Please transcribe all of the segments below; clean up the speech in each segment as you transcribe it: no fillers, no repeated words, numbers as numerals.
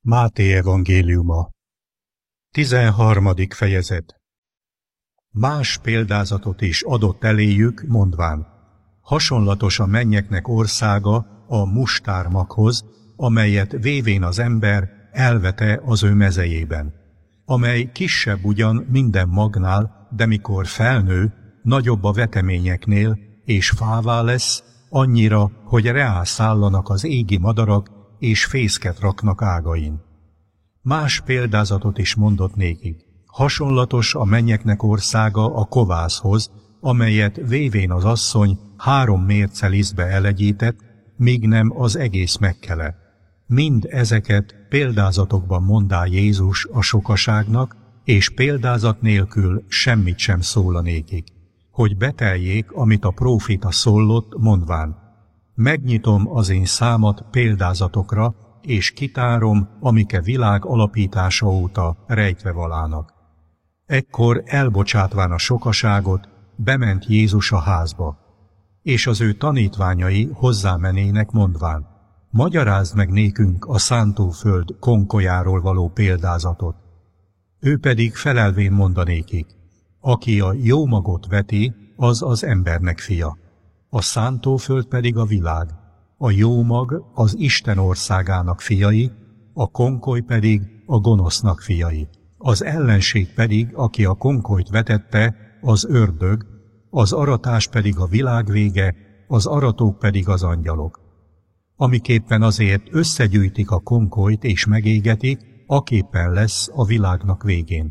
Máté evangéliuma 13. fejezet. Más példázatot is adott eléjük, mondván: hasonlatos a mennyeknek országa a mustármaghoz, amelyet vévén az ember elvete az ő mezejében, amely kisebb ugyan minden magnál, de mikor felnő, nagyobb a veteményeknél, és fává lesz, annyira, hogy reászállanak az égi madarak, és fészket raknak ágain. Más példázatot is mondott nékik: hasonlatos a mennyeknek országa a kovászhoz, amelyet vévén az asszony 3 mérce lisztbe elegyített, míg nem az egész megkele. Mind ezeket példázatokban mondá Jézus a sokaságnak, és példázat nélkül semmit sem szól a nékik, hogy beteljék, amit a prófita szólott, mondván: megnyitom az én számat példázatokra, és kitárom, amike világ alapítása óta rejtve valának. Ekkor elbocsátván a sokaságot, bement Jézus a házba, és az ő tanítványai hozzámenének, mondván: magyarázd meg nékünk a szántóföld konkolyáról való példázatot. Ő pedig felelvén mondanékik: aki a jó magot veti, az az embernek fia. A szántóföld pedig a világ, a jó mag az Isten országának fiai, a konkoly pedig a gonosznak fiai. Az ellenség pedig, aki a konkolyt vetette, az ördög, az aratás pedig a világ vége, az aratók pedig az angyalok. Amiképpen azért összegyűjtik a konkolyt és megégetik, aképpen lesz a világnak végén.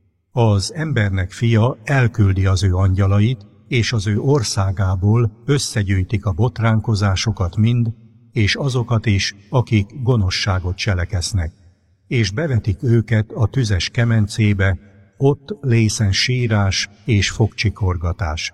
Az embernek fia elküldi az ő angyalait, és az ő országából összegyűjtik a botránkozásokat mind, és azokat is, akik gonoszságot cselekesznek, és bevetik őket a tüzes kemencébe, ott lészen sírás és fogcsikorgatás.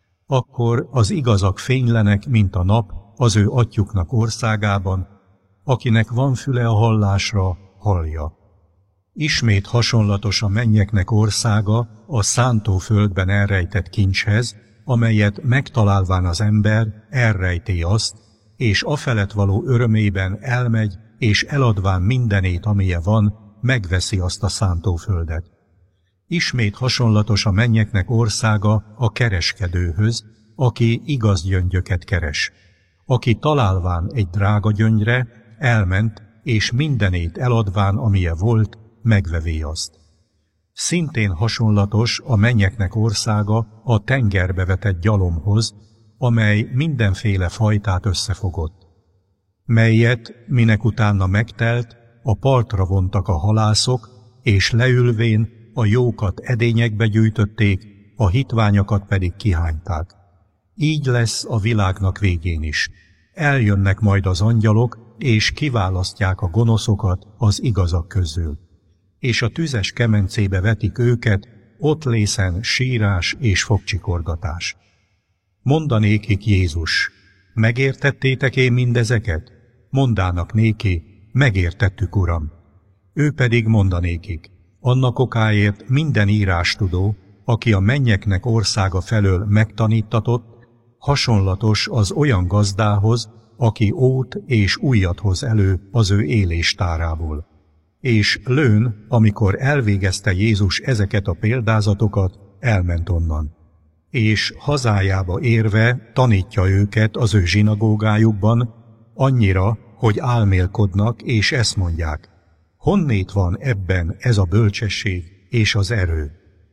Akkor az igazak fénylenek, mint a nap, az ő atyuknak országában, akinek van füle a hallásra, hallja. Ismét hasonlatos a mennyeknek országa a szántóföldben elrejtett kincshez, amelyet megtalálván az ember elrejti azt, és afelett való örömében elmegy, és eladván mindenét, amilyen van, megveszi azt a szántóföldet. Ismét hasonlatos a mennyeknek országa a kereskedőhöz, aki igaz gyöngyöket keres. Aki találván egy drága gyöngyre, elment, és mindenét eladván, amilyen volt, megvevé azt. Szintén hasonlatos a mennyeknek országa a tengerbe vetett gyalomhoz, amely mindenféle fajtát összefogott, melyet, minek utána megtelt, a partra vontak a halászok, és leülvén a jókat edényekbe gyűjtötték, a hitványokat pedig kihányták. Így lesz a világnak végén is. Eljönnek majd az angyalok, és kiválasztják a gonoszokat az igazak közül. És a tüzes kemencébe vetik őket, ott lészen sírás és fogcsikorgatás. Mondanékik Jézus: megértettétek én mindezeket? Mondának néki: megértettük, Uram. Ő pedig mondanékik: annak okáért minden írástudó, aki a mennyeknek országa felől megtanítatott, hasonlatos az olyan gazdához, aki ót és ujjat hoz elő az ő éléstárából. És lőn, amikor elvégezte Jézus ezeket a példázatokat, elment onnan. És hazájába érve tanítja őket az ő zsinagógájukban, annyira, hogy álmélkodnak, és ezt mondják: honnét van ebben ez a bölcsesség és az erő?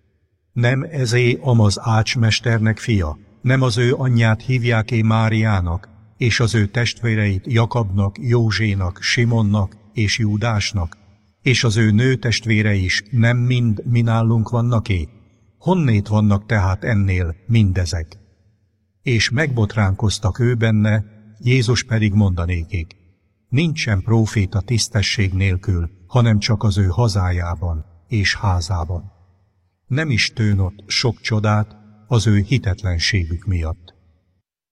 Nem ezé amaz ácsmesternek fia? Nem az ő anyját hívják-é Máriának, és az ő testvéreit Jakabnak, Józsénak, Simonnak és Júdásnak, és az ő nőtestvére is nem mind mi nálunk vannak-é? Honnét vannak tehát ennél mindezek? És megbotránkoztak ő benne, Jézus pedig mondanékik: nincsen próféta tisztesség nélkül, hanem csak az ő hazájában és házában. Nem is tűn ott sok csodát az ő hitetlenségük miatt.